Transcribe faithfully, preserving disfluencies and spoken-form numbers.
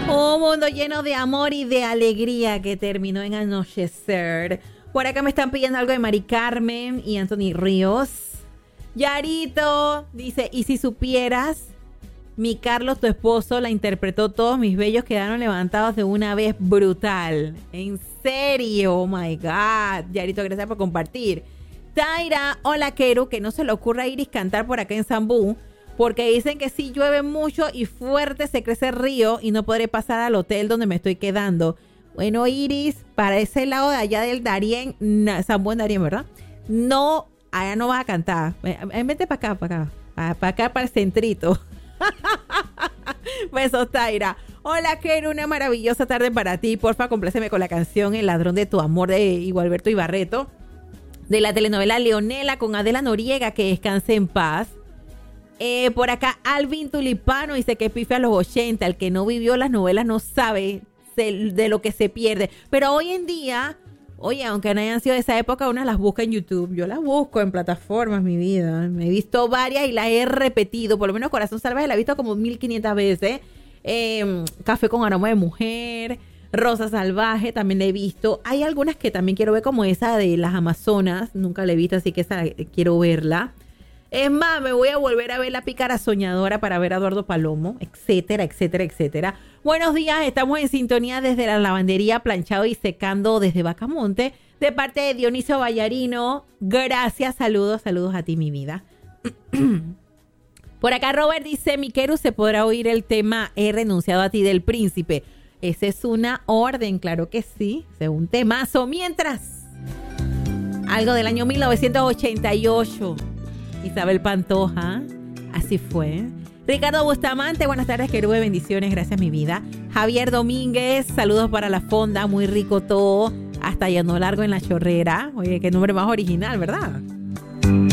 Un mundo lleno de amor y de alegría que terminó en anochecer. Por acá me están pidiendo algo de Mari Carmen y Anthony Ríos. Yarito dice, y si supieras, mi Carlos, tu esposo, la interpretó, todos mis vellos quedaron levantados de una vez, brutal. En serio, oh my God. Yarito, gracias por compartir. Taira, hola Keru, que no se le ocurra a Iris cantar por acá en Zambú, porque dicen que si llueve mucho y fuerte se crece el río y no podré pasar al hotel donde me estoy quedando. Bueno, Iris, para ese lado de allá del Darién, no, Zambú en Darién, ¿verdad? No, allá no vas a cantar. Vete para acá, para acá, para, para acá, para el centrito. Besos, Taira. Hola, Keru, una maravillosa tarde para ti. Porfa, compláceme con la canción El ladrón de tu amor de Igualberto Ibarreto, de la telenovela Leonela con Adela Noriega, que descanse en paz. Eh, por acá, Alvin Tulipano dice que pife a los ochenta. El que no vivió las novelas no sabe de, de lo que se pierde. Pero hoy en día, oye, aunque no hayan sido de esa época, uno las busca en YouTube. Yo las busco en plataformas, mi vida. Me he visto varias y las he repetido. Por lo menos Corazón Salvaje la he visto como mil quinientas veces. Eh, Café con aroma de mujer, Rosa Salvaje también la he visto. Hay algunas que también quiero ver, como esa de las Amazonas. Nunca la he visto, así que esa quiero verla. Es más, me voy a volver a ver La Pícara Soñadora para ver a Eduardo Palomo, etcétera, etcétera, etcétera. Buenos días, estamos en sintonía desde la lavandería Planchado y Secando desde Bacamonte, de parte de Dionisio Vallarino. Gracias, saludos, saludos a ti, mi vida. Por acá Robert dice, mi Keru, ¿se podrá oír el tema He renunciado a ti del Príncipe? Esa es una orden, claro que sí, es un temazo. Mientras, algo del año mil novecientos ochenta y ocho... Isabel Pantoja, así fue. Ricardo Bustamante, buenas tardes, Keru, bendiciones, gracias mi vida. Javier Domínguez, saludos para la fonda, muy rico todo. Hasta Llano Largo en la Chorrera. Oye, qué nombre más original, ¿verdad?